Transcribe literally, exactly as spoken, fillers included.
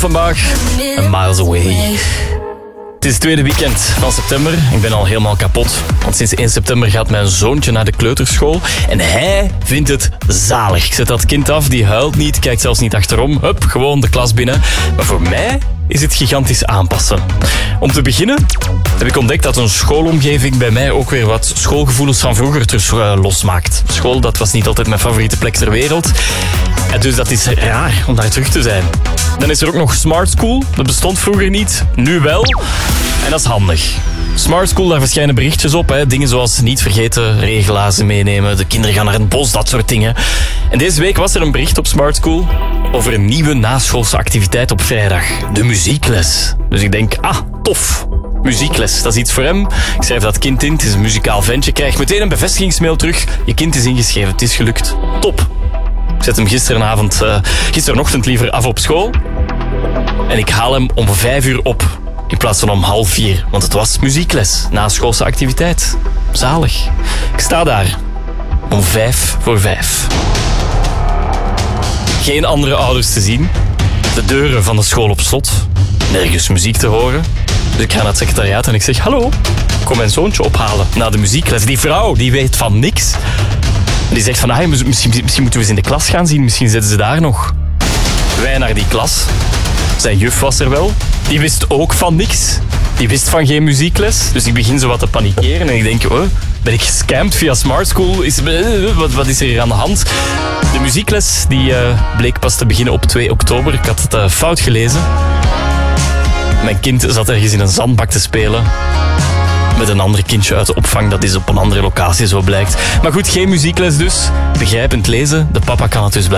Offenbach en Miles Away. Het is het tweede weekend van september. Ik ben al helemaal kapot. Want sinds één september gaat mijn zoontje naar de kleuterschool. En hij vindt het zalig. Ik zet dat kind af, die huilt niet, kijkt zelfs niet achterom. Hup, gewoon de klas binnen. Maar voor mij is het gigantisch aanpassen. Om te beginnen heb ik ontdekt dat een schoolomgeving bij mij ook weer wat schoolgevoelens van vroeger terug uh, losmaakt. School, dat was niet altijd mijn favoriete plek ter wereld. En dus dat is raar om daar terug te zijn. Dan is er ook nog Smart School. Dat bestond vroeger niet, nu wel. En dat is handig. Smart School, daar verschijnen berichtjes op. Hè. Dingen zoals niet vergeten regelazen meenemen, de kinderen gaan naar het bos, dat soort dingen. En deze week was er een bericht op Smart School over een nieuwe naschoolse activiteit op vrijdag. De muziekles. Dus ik denk, ah, tof. Muziekles, dat is iets voor hem. Ik schrijf dat kind in, het is een muzikaal ventje. Krijg meteen een bevestigingsmail terug. Je kind is ingeschreven, het is gelukt. Top. Ik zet hem gisteravond, uh, gisterenochtend liever af op school. En ik haal hem om vijf uur op. In plaats van om half vier. Want het was muziekles. Naschoolse activiteit. Zalig. Ik sta daar. Om vijf voor vijf. Geen andere ouders te zien. De deuren van de school op slot. Nergens muziek te horen. Dus ik ga naar het secretariaat en ik zeg... Hallo, ik kom mijn zoontje ophalen na de muziekles. Die vrouw, die weet van niks. Die zegt van... Ah, misschien, misschien moeten we eens in de klas gaan zien. Misschien zitten ze daar nog. Wij naar die klas. Zijn juf was er wel. Die wist ook van niks. Die wist van geen muziekles. Dus ik begin zo wat te panikeren. En ik denk, oh, ben ik gescamd via Smart School? Is, wat, wat is er hier aan de hand? De muziekles die, uh, bleek pas te beginnen op twee oktober. Ik had het uh, fout gelezen. Mijn kind zat ergens in een zandbak te spelen. Met een ander kindje uit de opvang. Dat is op een andere locatie, zo blijkt. Maar goed, geen muziekles dus. Begrijpend lezen. De papa kan het dus blijven.